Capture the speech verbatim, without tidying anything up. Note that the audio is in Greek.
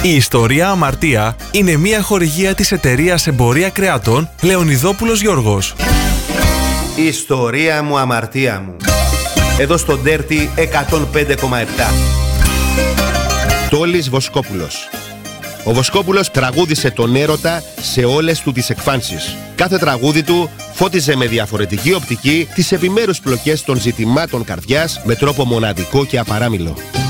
Η ιστορία Αμαρτία είναι μια χορηγία της εταιρείας Εμπορία Κρεατών Λεωνιδόπουλος Γιώργος. Η ιστορία μου, αμαρτία μου. Εδώ στο Dirty εκατόν πέντε κόμμα επτά. Τόλης Βοσκόπουλος. Ο Βοσκόπουλος τραγούδισε τον έρωτα σε όλες του τις εκφάνσεις. Κάθε τραγούδι του φώτιζε με διαφορετική οπτική τις επιμέρους πλοκές των ζητημάτων καρδιάς με τρόπο μοναδικό και απαράμιλο.